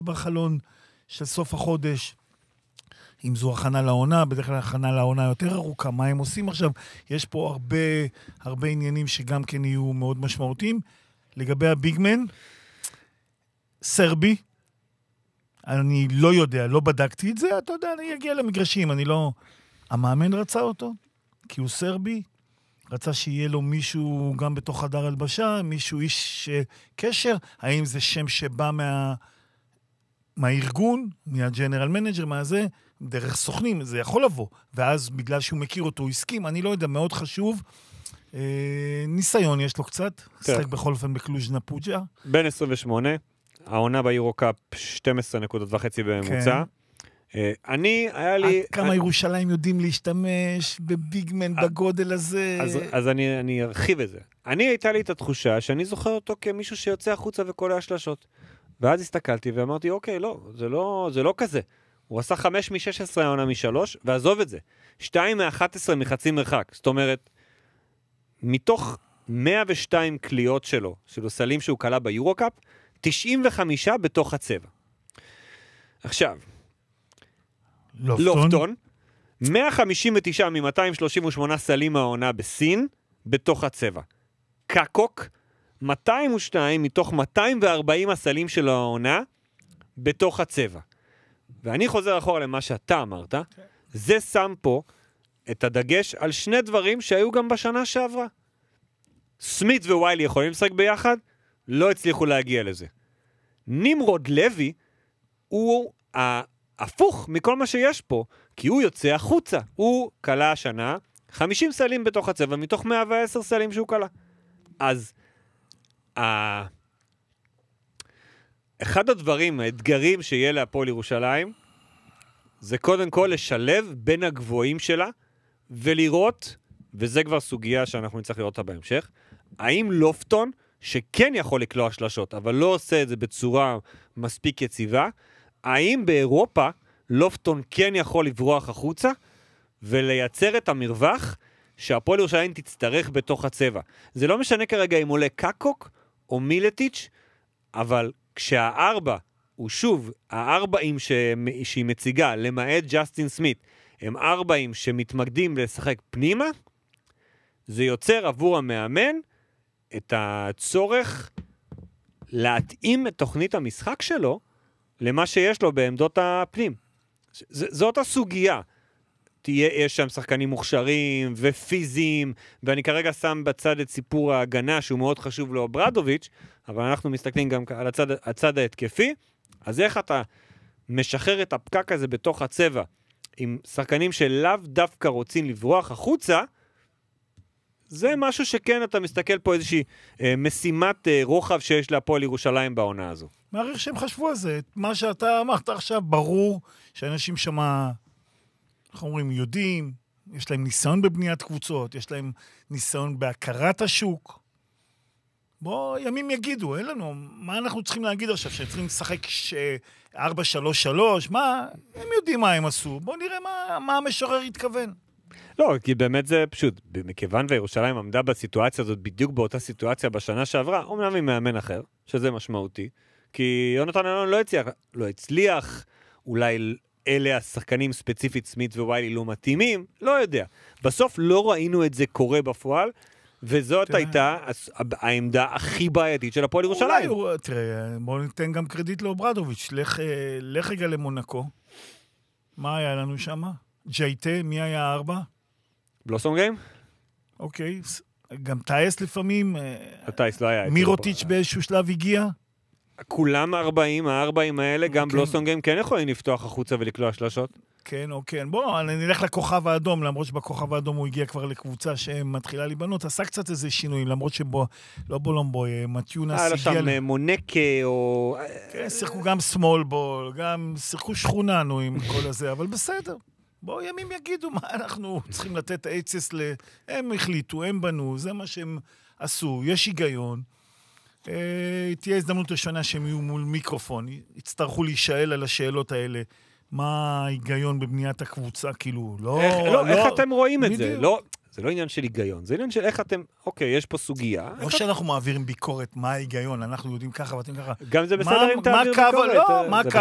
בחלון של סוף החודש, אם זו הכנה לעונה, בדרך כלל הכנה לעונה יותר ארוכה, מה הם עושים עכשיו? יש פה הרבה עניינים שגם כן יהיו מאוד משמעותיים. לגבי הביגמן, סרבי, אני לא יודע, לא בדקתי את זה, אתה יודע, אני אגיע למגרשים, המאמן רצה אותו, כי הוא סרבי, רצה שיהיה לו מישהו גם בתוך חדר הלבשה, מישהו איש קשר, האם זה שם שבא מהארגון, מהג'נרל מנג'ר, זה, דרך סוכנים, זה יכול לבוא, ואז בגלל שהוא מכיר אותו, הוא הסכים, אני לא יודע, מאוד חשוב, ניסיון יש לו קצת, שחק בכל אופן בקלוז' נפוג'ה. בין 28, העונה ביורו-קאפ 12.5 בממוצע. היה לי... כמה ירושלים יודעים להשתמש בביגמן בגודל הזה? אז אני ארחיב את זה. הייתה לי את התחושה שאני זוכר אותו כמישהו שיוצא החוצה וכל השלשות. ואז הסתכלתי ואמרתי, אוקיי, לא, זה לא כזה. הוא עשה 5 מ-16 העונה מ-3, ועזוב את זה. 2 מ-11 מחצי מרחק. זאת אומרת, מתוך 102 קליות שלו, סלים שהוא קלה ביורו-קאפ, 95 בתוך הצבע. עכשיו, לופטון, 159 מ-238 סלים העונה בסין, בתוך הצבע. קקוק, 202 מתוך 240 הסלים של העונה, בתוך הצבע. ואני חוזר אחורה למה שאתה אמרת, זה שם פה את הדגש על שני דברים שהיו גם בשנה שעברה. סמית וויילי יכולים לשחק ביחד, לא הצליחו להגיע לזה. נמרוד לוי הוא הפוך מכל מה שיש פה, כי הוא יוצא החוצה. הוא קלה השנה 50 סלים בתוך הצבע, מתוך 110 סלים שהוא קלה. אז אחד הדברים, האתגרים שיהיה להפועל ירושלים, זה קודם כל לשלב בין הגבוהים שלה, ולראות, וזה כבר סוגיה שאנחנו נצטרך לראות אותה בהמשך, האם לופטון, שכן יכול לקלוע שלשות, אבל לא עושה את זה בצורה מספיק יציבה, האם באירופה לופטון כן יכול לברוח החוצה, ולייצר את המרווח שהפועל ירושלים תצטרך בתוך הצבע. זה לא משנה כרגע אם עולה קקוק או מילטיץ', אבל כשהארבע הוא שוב, הארבעים שהיא מציגה, למעט ג'סטין סמית, הם ארבעים שמתמקדים לשחק פנימה, זה יוצר עבור המאמן את הצורך להתאים את תוכנית המשחק שלו למה שיש לו בעמדות הפנים. זאת הסוגיה. יש שם שחקנים מוכשרים ופיזיים, ואני כרגע שם בצד את סיפור ההגנה שהוא מאוד חשוב לו ברדוביץ', אבל אנחנו מסתכלים גם על הצד ההתקפי, אז איך אתה משחרר את הפקק הזה בתוך הצבע, עם שחקנים שלאו דווקא רוצים לברוח החוצה, זה משהו שכן אתה מסתכל פה איזושהי משימת רוחב שיש להפועל ירושלים בעונה הזו. מעריך שהם חשבו על זה, מה שאתה אמרת עכשיו ברור שאנשים שמה, אנחנו אומרים, יודעים, יש להם ניסיון בבניית קבוצות, יש להם ניסיון בהכרת השוק. בוא, ימים יגידו, אין לנו, מה אנחנו צריכים להגיד עכשיו, שצריכים לשחק 4-3-3, מה, הם יודעים מה הם עשו, בוא נראה מה המשורר התכוון. לא, כי באמת זה פשוט, מכיוון וירושלים עמדה בסיטואציה הזאת, בדיוק באותה סיטואציה בשנה שעברה, אומנם עם מאמן אחר, שזה משמעותי, כי יונתן אלון לא הצליח, אולי אלה השחקנים ספציפית סמית וויילי לא מתאימים, לא יודע. בסוף לא ראינו את זה קורה בפועל, וזאת הייתה העמדה הכי בעייתית של הפועל ירושלים. תראה, בואו ניתן גם קרדיט לאוברדוביץ', לך רגע למונקו. מה היה לנו שם? ג'ייטה, מי היה 4? בלוסום גיים? אוקיי, גם טייס לפעמים. טייס לא היה. מירוטיץ' באיזשהו שלב הגיע? כולם 40, ה-40 האלה, גם בלוסום גיים כן יכולים לפתוח החוצה ולקלוע שלשות. כן, אוקיי. בואו, נלך לכוכב האדום, למרות שבכוכב האדום הוא הגיע כבר לקבוצה שמתחילה להיבנות, עשה קצת איזה שינויים, למרות שבו, לא בולומבוי, מתיונס הגיע... היה שם מונקה או... כן, שיחקו גם סמול בול, גם שיחקו שכוננו עם כל הזה, אבל בסדר. בואו, ימים יגידו מה אנחנו צריכים לתת אקסס הם החליטו, הם בנו, זה מה שהם עשו, יש היגיון. תהיה הזדמנות ראשונה שהם יהיו מול מיקרופון, יצטרכו להישאל על השאלות האלה. מה ההיגיון בבניית הקבוצה, כאילו, לא... איך אתם רואים את זה? לא, זה לא עניין של היגיון, זה עניין של איך אתם, אוקיי, יש פה סוגיה. לא שאנחנו מעבירים ביקורת, מה ההיגיון, אנחנו יודעים ככה ואתם ככה. גם זה בסדר אם תעביר ביקורת. מה